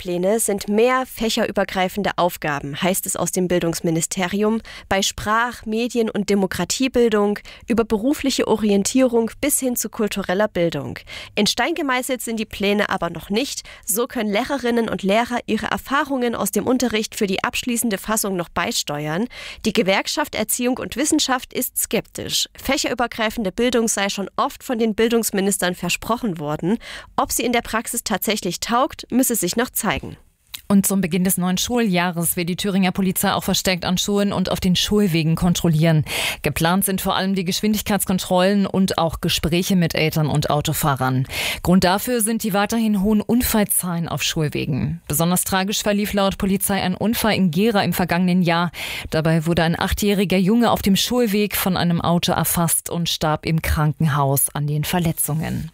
Lehrpläne sind mehr fächerübergreifende Aufgaben, heißt es aus dem Bildungsministerium, bei Sprach-, Medien- und Demokratiebildung, über berufliche Orientierung bis hin zu kultureller Bildung. In Stein gemeißelt sind die Pläne aber noch nicht. So können Lehrerinnen und Lehrer ihre Erfahrungen aus dem Unterricht für die abschließende Fassung noch beisteuern. Die Gewerkschaft Erziehung und Wissenschaft ist skeptisch. Fächerübergreifende Bildung sei schon oft von den Bildungsministern versprochen worden. Ob sie in der Praxis tatsächlich taugt, müsse sich noch zeigen. Und zum Beginn des neuen Schuljahres will die Thüringer Polizei auch verstärkt an Schulen und auf den Schulwegen kontrollieren. Geplant sind vor allem die Geschwindigkeitskontrollen und auch Gespräche mit Eltern und Autofahrern. Grund dafür sind die weiterhin hohen Unfallzahlen auf Schulwegen. Besonders tragisch verlief laut Polizei ein Unfall in Gera im vergangenen Jahr. Dabei wurde ein 8-jähriger Junge auf dem Schulweg von einem Auto erfasst und starb im Krankenhaus an den Verletzungen.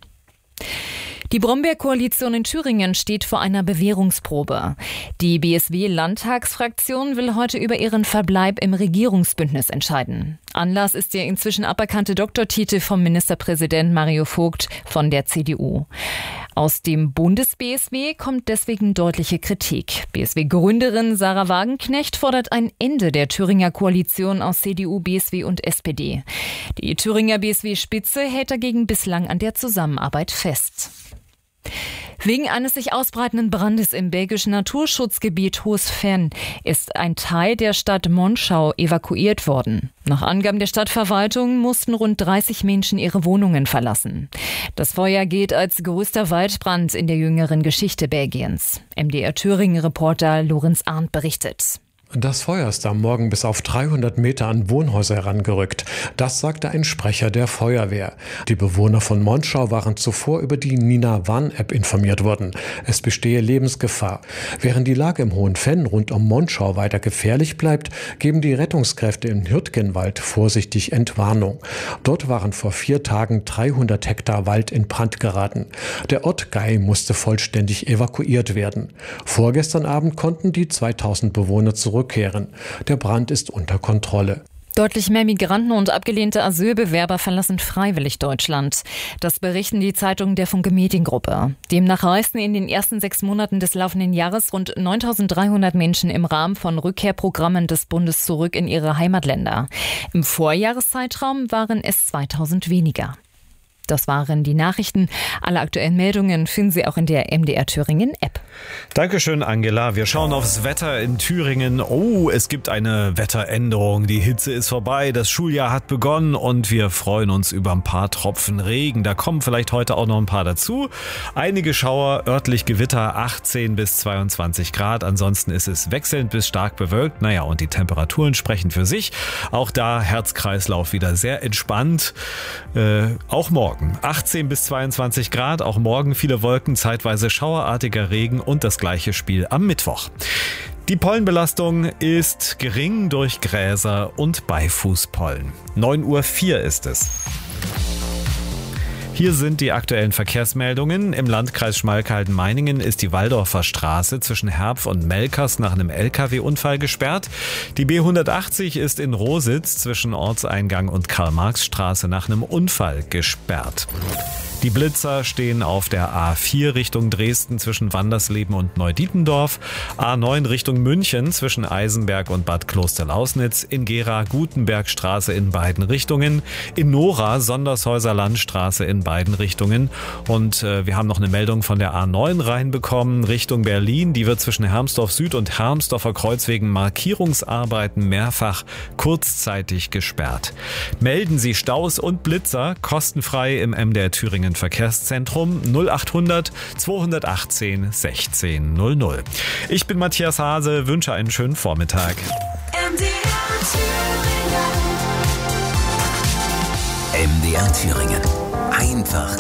Die Brombeer-Koalition in Thüringen steht vor einer Bewährungsprobe. Die BSW-Landtagsfraktion will heute über ihren Verbleib im Regierungsbündnis entscheiden. Anlass ist der inzwischen aberkannte Doktortitel vom Ministerpräsident Mario Vogt von der CDU. Aus dem Bundes-BSW kommt deswegen deutliche Kritik. BSW-Gründerin Sarah Wagenknecht fordert ein Ende der Thüringer Koalition aus CDU, BSW und SPD. Die Thüringer BSW-Spitze hält dagegen bislang an der Zusammenarbeit fest. Wegen eines sich ausbreitenden Brandes im belgischen Naturschutzgebiet Hohes Venn ist ein Teil der Stadt Monschau evakuiert worden. Nach Angaben der Stadtverwaltung mussten rund 30 Menschen ihre Wohnungen verlassen. Das Feuer gilt als größter Waldbrand in der jüngeren Geschichte Belgiens. MDR Thüringen-Reporter Lorenz Arndt berichtet. Das Feuer ist am Morgen bis auf 300 Meter an Wohnhäuser herangerückt. Das sagte ein Sprecher der Feuerwehr. Die Bewohner von Monschau waren zuvor über die Nina-Warn-App informiert worden. Es bestehe Lebensgefahr. Während die Lage im Hohen Venn rund um Monschau weiter gefährlich bleibt, geben die Rettungskräfte im Hürtgenwald vorsichtig Entwarnung. Dort waren vor 4 Tagen 300 Hektar Wald in Brand geraten. Der Ort Gei musste vollständig evakuiert werden. Vorgestern Abend konnten die 2000 Bewohner zurückkehren. Der Brand ist unter Kontrolle. Deutlich mehr Migranten und abgelehnte Asylbewerber verlassen freiwillig Deutschland. Das berichten die Zeitungen der Funke Mediengruppe. Demnach reisten in den ersten 6 Monaten des laufenden Jahres rund 9.300 Menschen im Rahmen von Rückkehrprogrammen des Bundes zurück in ihre Heimatländer. Im Vorjahreszeitraum waren es 2.000 weniger. Das waren die Nachrichten. Alle aktuellen Meldungen finden Sie auch in der MDR Thüringen App. Dankeschön, Angela. Wir schauen aufs Wetter in Thüringen. Oh, es gibt eine Wetteränderung. Die Hitze ist vorbei, das Schuljahr hat begonnen und wir freuen uns über ein paar Tropfen Regen. Da kommen vielleicht heute auch noch ein paar dazu. Einige Schauer, örtlich Gewitter, 18 bis 22 Grad. Ansonsten ist es wechselnd bis stark bewölkt. Naja, und die Temperaturen sprechen für sich. Auch da Herz-Kreislauf wieder sehr entspannt. Auch morgen. 18 bis 22 Grad, auch morgen viele Wolken, zeitweise schauerartiger Regen und das gleiche Spiel am Mittwoch. Die Pollenbelastung ist gering durch Gräser und Beifußpollen. 9:04 Uhr ist es. Hier sind die aktuellen Verkehrsmeldungen. Im Landkreis Schmalkalden-Meiningen ist die Walldorfer Straße zwischen Herpf und Melkers nach einem LKW-Unfall gesperrt. Die B180 ist in Rositz zwischen Ortseingang und Karl-Marx-Straße nach einem Unfall gesperrt. Die Blitzer stehen auf der A4 Richtung Dresden zwischen Wandersleben und Neudietendorf, A9 Richtung München zwischen Eisenberg und Bad Klosterlausnitz, in Gera Gutenbergstraße in beiden Richtungen, in Nora Sondershäuser Landstraße in beiden Richtungen und wir haben noch eine Meldung von der A9 reinbekommen Richtung Berlin, die wird zwischen Hermsdorf Süd und Hermsdorfer Kreuz wegen Markierungsarbeiten mehrfach kurzzeitig gesperrt. Melden Sie Staus und Blitzer kostenfrei im MDR Thüringen Verkehrszentrum 0800 218 1600. Ich bin Matthias Hase, wünsche einen schönen Vormittag. MDR Thüringen. Einfach